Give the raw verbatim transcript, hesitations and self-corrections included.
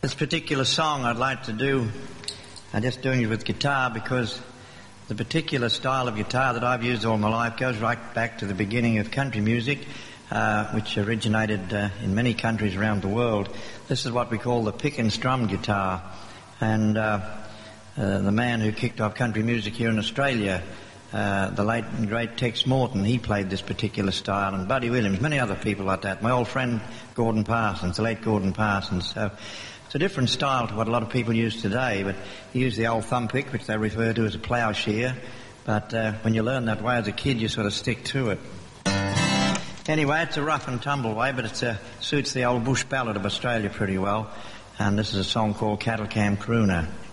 This particular song I'd like to do, I'm just doing it with guitar because the particular style of guitar that I've used all my life goes right back to the beginning of country music, uh, which originated uh, in many countries around the world. This is what we call the pick and strum guitar. And uh, uh, the man who kicked off country music here in Australia, uh, the late and great Tex Morton, he played this particular style, and Buddy Williams, many other people like that. My old friend Gordon Parsons, the late Gordon Parsons. So it's a different style to what a lot of people use today, but he used the old thumb pick, which they refer to as a ploughshare. But uh, when you learn that way as a kid, you sort of stick to it. Anyway, it's a rough and tumble way, but it uh, suits the old bush ballad of Australia pretty well. And this is a song called Cattle Camp Crooner.